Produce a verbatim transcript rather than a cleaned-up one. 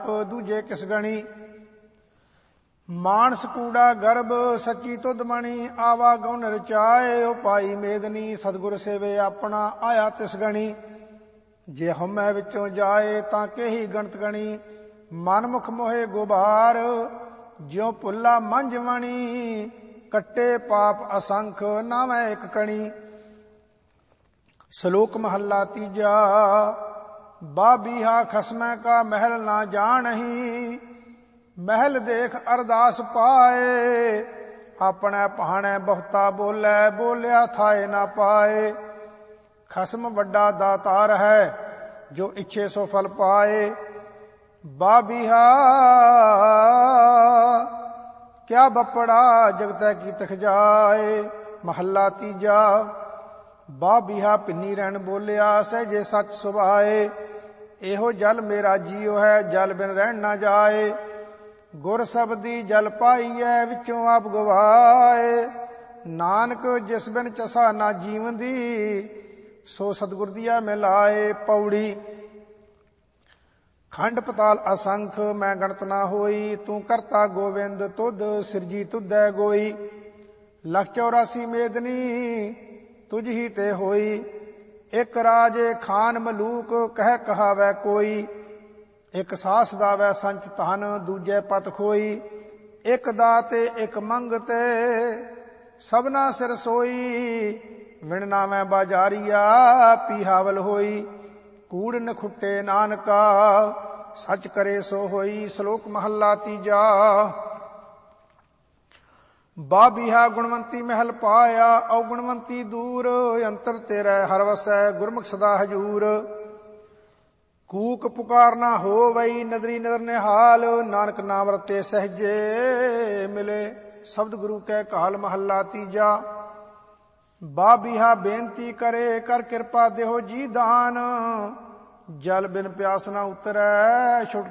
ਦੂਜੇ ਕਿਸ ਗਣੀ। ਮਾਨਸ ਕੂੜਾ ਗਰਭ ਸੱਚੀ ਤੁਧ ਮਣੀ, ਆਵਾ ਗਉਨ ਰਚਾਏ ਓ ਪਾਈ ਮੇਦਨੀ। ਸਤਿਗੁਰ ਸੇਵੇ ਆਪਣਾ ਆਇਆ ਤਿਸ ਗਣੀ, ਜੇ ਹਉਮੈ ਵਿੱਚੋਂ ਜਾਏ ਤਾਂ ਕੇਹੀ ਗਣਤ ਗਣੀ। ਮਨ ਮੁਖ ਮੋਹੇ ਗੁਬਾਰ ਜਿਉ ਭੁੱਲਾ ਮੰਝ ਵਣੀ, ਕੱਟੇ ਪਾਪ ਅਸੰਖ ਨਾਵੈ ਇੱਕ ਕਣੀ। ਸ਼ਲੋਕ ਮਹੱਲਾ ਤੀਜਾ। ਬਾਬੀਹਾ ਖਸਮੈ ਕਾ ਮਹਿਲ ਨਾ ਜਾਣਹੀ, ਮਹਿਲ ਦੇਖ ਅਰਦਾਸ ਪਾਏ। ਆਪਣੇ ਭਾਣੈ ਬਹੁਤਾ ਬੋਲੇ, ਬੋਲਿਆ ਥਾਏ ਨਾ ਪਾਏ। ਖਸਮ ਵੱਡਾ ਦਾਤਾਰ ਹੈ, ਜੋ ਇੱਛੇ ਸੋ ਫਲ ਪਾਏ। ਬਾਬੀਹਾ ਕਿਆ ਬਪੜਾ, ਜਗਤੈ ਕੀ ਤਖ ਜਾਏ। ਮਹੱਲਾ ਤੀਜਾ। ਬਾਬੀਹਾ ਪਿੰਨੀ ਰਹਿਣ ਬੋਲਿਆ, ਸਹਿਜੇ ਸੱਚ ਸੁਭਾਏ। ਇਹੋ ਜਲ ਮੇਰਾ ਜੀਉ ਹੈ, ਜਲ ਬਿਨ ਰਹਿਣ ਨਾ ਜਾਏ। ਗੁਰ ਸਬਦੀ ਜਲ ਪਾਈਐ, ਵਿੱਚੋਂ ਆਪ ਗਵਾਏ। ਨਾਨਕ ਜਿਸ ਬਿਨ ਚਸਾ ਨਾ ਜੀਵੰਦੀ, ਸੋ ਸਤਿਗੁਰ ਦੀਆ ਮਿਲਾਏ। ਪੌੜੀ। ਖੰਡ ਪਤਾਲ ਅਸੰਖ ਮੈਂ ਗਣਤ ਨਾ ਹੋਈ, ਤੂੰ ਕਰਤਾ ਗੋਵਿੰਦ ਤੁਧ ਸਿਰਜੀ ਤੁਧੈ ਗੋਈ। ਲੱਖ ਚੌਰਾਸੀ ਮੇਦਨੀ ਤੁਝ ਹੀ ਤੇ ਹੋਈ, ਇੱਕ ਰਾਜੇ ਖਾਨ ਮਲੂਕ ਕਹਿ ਕਹਾਵੈ ਕੋਈ। ਇੱਕ ਸਾਸ ਗਾਵੈ ਸੰਚ ਧਨ, ਦੂਜੇ ਪਤ ਖੋਈ। ਇੱਕ ਦਾਤੇ ਇੱਕ ਮੰਗਤੇ, ਸਭਨਾ ਸਿਰ ਸੋਈ। ਵਿਣ ਨਾਵੈ ਬਾਜਾਰੀਆ, ਪੀਹਾਵਲ ਹੋਈ। ਕੂੜ ਨਖੁੱਟੇ ਨਾਨਕਾ, ਸੱਚ ਕਰੇ ਸੋ ਹੋਈ। ਸ਼ਲੋਕ ਮਹੱਲਾ ਤੀਜਾ। ਬਾਬੀਹਾ ਗੁਣਵੰਤੀ ਮਹਿਲ ਪਾਇਆ, ਔਗੁਣਵੰਤੀ ਦੂਰ। ਅੰਤਰ ਤੇਰੇ ਹਰ ਵਸੈ, ਗੁਰਮੁਖ ਸਦਾ ਹਜੂਰ। ਕੂਕ ਪੁਕਾਰ ਨਾ ਹੋਵਈ, ਨਦਰੀ ਨਦਰ ਨਿਹਾਲ। ਨਾਨਕ ਨਾਮ ਰਤੇ ਸਹਿਜੇ ਮਿਲੇ, ਸ਼ਬਦ ਗੁਰੂ ਕੈ ਕਾਲ। ਮਹੱਲਾ ਤੀਜਾ। ਬਾਬੀਹਾ ਬੇਨਤੀ ਕਰੇ, ਕਰ ਕਿਰਪਾ ਦੇਹੋ ਜੀ ਦਾਨ। ਜਲ ਬਿਨ ਪਿਆਸ ਨਾ ਉਤਰੈ, ਛੁਟ